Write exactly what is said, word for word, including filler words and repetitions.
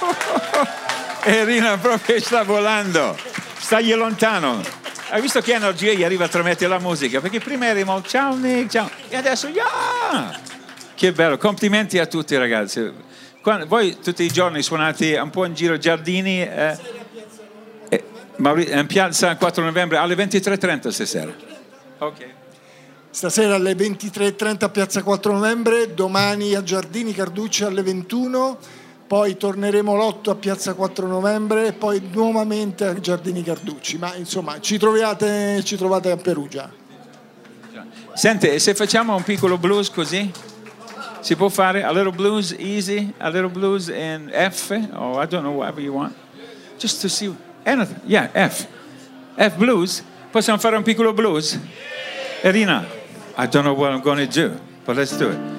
Rina proprio sta volando, stagli lontano. Hai visto che energia gli arriva a trasmettere la musica? Perché prima ero ciao Nick, ciao, e adesso yeah! Che bello, complimenti a tutti ragazzi. Quando, voi tutti i giorni suonate un po' in giro giardini, eh, eh, in piazza quattro novembre alle ventitré e trenta stasera. Ok. Stasera alle ventitré e trenta a piazza quattro novembre, domani a Giardini Carducci alle ventuno, poi torneremo l'otto a piazza quattro novembre e poi nuovamente a Giardini Carducci. Ma insomma ci trovate, ci trovate a Perugia. Senti, se facciamo un piccolo blues così? Si può fare a little blues easy, a little blues in F, or I don't know, whatever you want. Just to see anything. Yeah, F. F blues. Possiamo fare un piccolo blues? Rina, I don't know what I'm going to do, but let's do it.